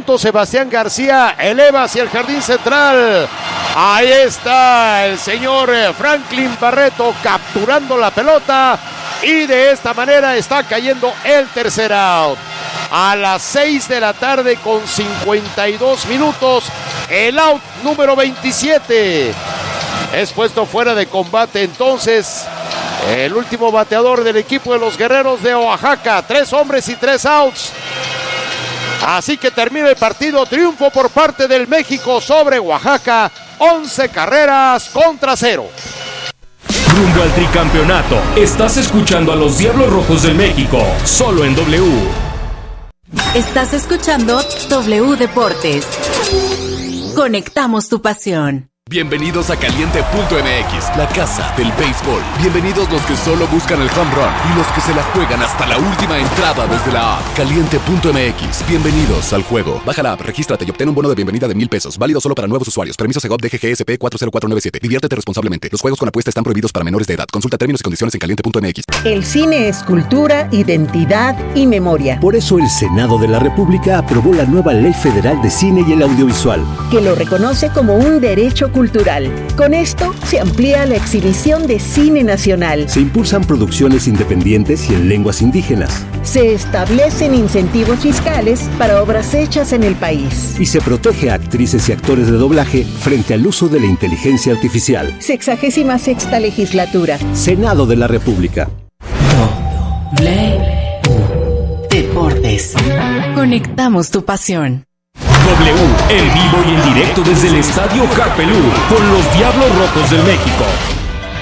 punto Sebastián García, eleva hacia el jardín central. Ahí está el señor Franklin Barreto capturando la pelota y de esta manera está cayendo el tercer out. A las 6 de la tarde con 52 minutos, el out número 27. Es puesto fuera de combate entonces el último bateador del equipo de los Guerreros de Oaxaca. 3 hombres y 3 outs. Así que termina el partido, triunfo por parte del México sobre Oaxaca, 11 carreras contra 0. Rumbo al tricampeonato, estás escuchando a los Diablos Rojos del México, solo en W. Estás escuchando W Deportes. Conectamos tu pasión. Bienvenidos a Caliente.mx, la casa del béisbol. Bienvenidos los que solo buscan el home run y los que se la juegan hasta la última entrada desde la app. Caliente.mx, bienvenidos al juego. Baja la app, regístrate y obtén un bono de bienvenida de $1,000. Válido solo para nuevos usuarios. Permiso Segov DGGSP 40497. Diviértete responsablemente. Los juegos con apuesta están prohibidos para menores de edad. Consulta términos y condiciones en Caliente.mx. El cine es cultura, identidad y memoria. Por eso el Senado de la República aprobó la nueva Ley Federal de Cine y el Audiovisual, que lo reconoce como un derecho cultural. Con esto se amplía la exhibición de cine nacional. Se impulsan producciones independientes y en lenguas indígenas. Se establecen incentivos fiscales para obras hechas en el país. Y se protege a actrices y actores de doblaje frente al uso de la inteligencia artificial. 66ª legislatura. Senado de la República. W Deportes. Conectamos tu pasión. W, en vivo y en directo desde el Estadio Carpelú, con los Diablos Rojos del México.